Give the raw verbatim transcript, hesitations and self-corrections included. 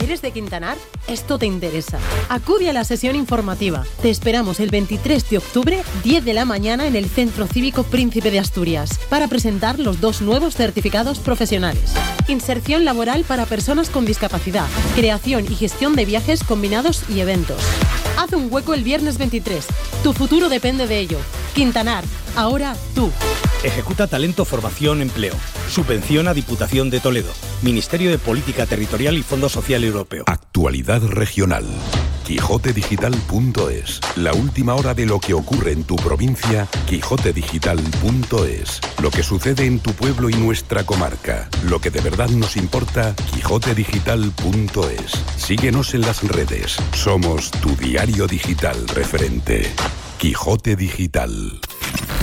¿Eres de Quintanar? Esto te interesa. Acude a la sesión informativa. Te esperamos el veintitrés de octubre, diez de la mañana, en el Centro Cívico Príncipe de Asturias, para presentar los dos nuevos certificados profesionales. Inserción laboral para personas con discapacidad, creación y gestión de viajes combinados y eventos. Haz un hueco el viernes veintitrés. Tu futuro depende de ello. Quintanar, ahora tú. Ejecuta Talento, Formación, Empleo. Subvenciona Diputación de Toledo. Ministerio de Política Territorial y Fondo Social Europeo. Actualidad regional. Quijote Digital punto es. La última hora de lo que ocurre en tu provincia. Quijote Digital punto es. Lo que sucede en tu pueblo y nuestra comarca. Lo que de verdad nos importa. Quijote Digital punto es. Síguenos en las redes. Somos tu diario digital referente. Quijote Digital.